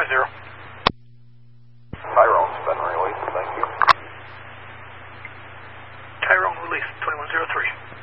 2150. Tyrone's been released, thank you. Tyrone release 2103.